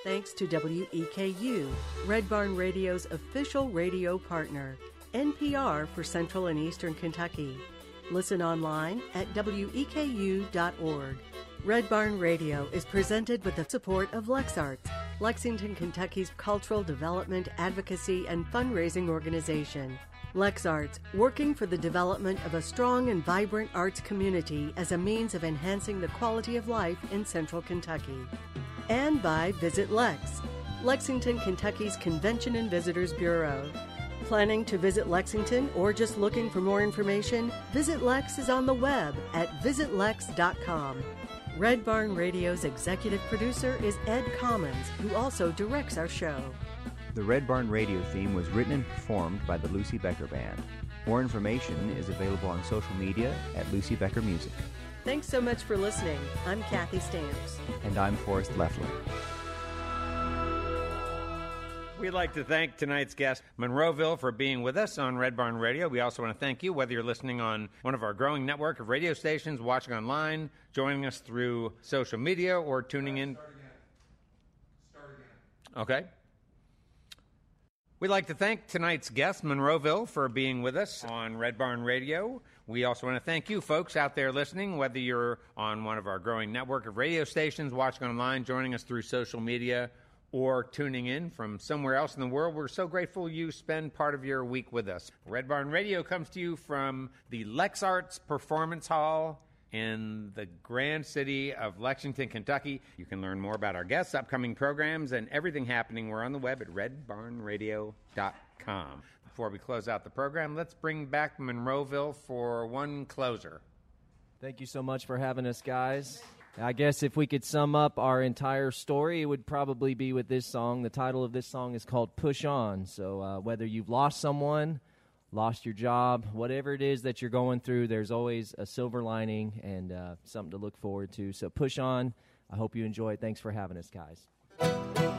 Thanks to WEKU, Red Barn Radio's official radio partner, NPR for Central and Eastern Kentucky. Listen online at weku.org. Red Barn Radio is presented with the support of LexArts, Lexington, Kentucky's cultural development, advocacy, and fundraising organization. LexArts, working for the development of a strong and vibrant arts community as a means of enhancing the quality of life in Central Kentucky. And by Visit Lex, Lexington, Kentucky's Convention and Visitors Bureau. Planning to visit Lexington or just looking for more information? Visit Lex is on the web at visitlex.com. Red Barn Radio's executive producer is Ed Commons, who also directs our show. The Red Barn Radio theme was written and performed by the Lucy Becker Band. More information is available on social media at Lucy Becker Music. Thanks so much for listening. I'm Kathy Stamps. And I'm Forrest Leffler. We'd like to thank tonight's guest, Monroeville, for being with us on Red Barn Radio. We also want to thank you, whether you're listening on one of our growing network of radio stations, watching online, joining us through social media, or tuning in. Start again. Okay. We'd like to thank tonight's guest, Monroeville, for being with us on Red Barn Radio. We also want to thank you folks out there listening, whether you're on one of our growing network of radio stations, watching online, joining us through social media, or tuning in from somewhere else in the world. We're so grateful you spend part of your week with us. Red Barn Radio comes to you from the LexArts Performance Hall in the grand city of Lexington, Kentucky. You can learn more about our guests, upcoming programs, and everything happening. We're on the web at redbarnradio.com. Before we close out the program, let's bring back Monroeville for one closer. Thank you so much for having us, guys. I guess if we could sum up our entire story, it would probably be with this song. The title of this song is called Push On. So whether you've lost someone, lost your job, whatever it is that you're going through, there's always a silver lining and something to look forward to. So push on. I hope you enjoy it. Thanks for having us, guys.